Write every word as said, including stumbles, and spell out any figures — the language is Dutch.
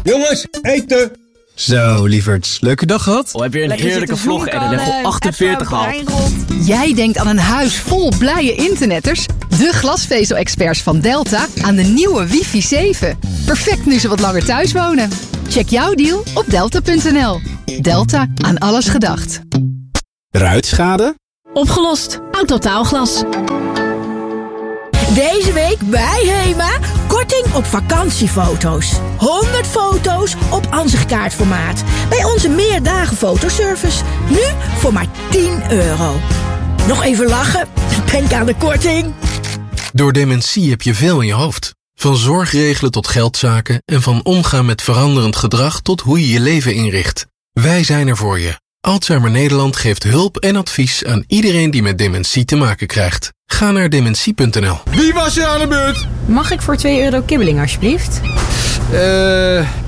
Jongens, eten! Zo, lieverds. Leuke dag gehad? Oh, heb je een heerlijke vlog en een level achtenveertig gehad? Jij denkt aan een huis vol blije internetters? De glasvezel-experts van Delta aan de nieuwe wifi zeven. Perfect nu ze wat langer thuis wonen. Check jouw deal op delta punt n l. Delta, aan alles gedacht. Ruitschade? Opgelost. Autotaalglas. Deze week bij HEMA korting op vakantiefoto's. honderd foto's op ansichtkaartformaat. Bij onze meerdagen fotoservice. Nu voor maar tien euro. Nog even lachen? Denk aan de korting. Door dementie heb je veel in je hoofd. Van zorgregelen tot geldzaken en van omgaan met veranderend gedrag tot hoe je je leven inricht. Wij zijn er voor je. Alzheimer Nederland geeft hulp en advies aan iedereen die met dementie te maken krijgt. Ga naar dementie punt n l. Wie was er aan de beurt? Mag ik voor twee euro kibbeling alsjeblieft? Eh... Uh...